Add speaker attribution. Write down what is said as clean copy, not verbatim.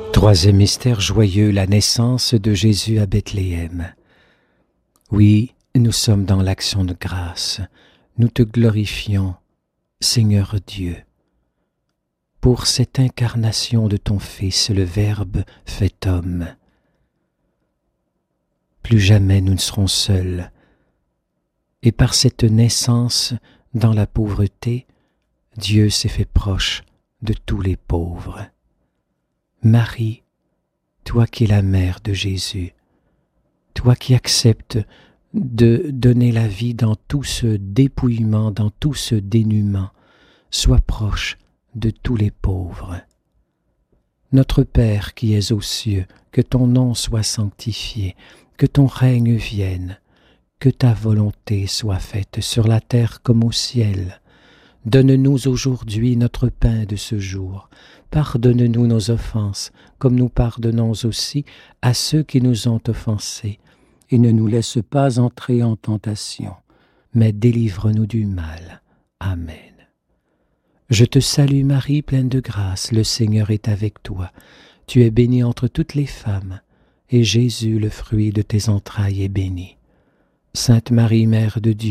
Speaker 1: Troisième mystère joyeux, la naissance de Jésus à Bethléem. Oui, nous sommes dans l'action de grâce. Nous te glorifions, Seigneur Dieu, pour cette incarnation de ton Fils, le Verbe fait homme. Plus jamais nous ne serons seuls. Et par cette naissance dans la pauvreté, Dieu s'est fait proche de tous les pauvres. Marie, toi qui es la mère de Jésus, toi qui acceptes de donner la vie dans tout ce dépouillement, dans tout ce dénuement, sois proche de tous les pauvres. Notre Père qui es aux cieux, que ton nom soit sanctifié, que ton règne vienne, que ta volonté soit faite sur la terre comme au ciel. Donne-nous aujourd'hui notre pain de ce jour. Pardonne-nous nos offenses, comme nous pardonnons aussi à ceux qui nous ont offensés. Et ne nous laisse pas entrer en tentation, mais délivre-nous du mal. Amen. Je te salue Marie, pleine de grâce, le Seigneur est avec toi. Tu es bénie entre toutes les femmes, et Jésus, le fruit de tes entrailles, est béni. Sainte Marie, Mère de Dieu,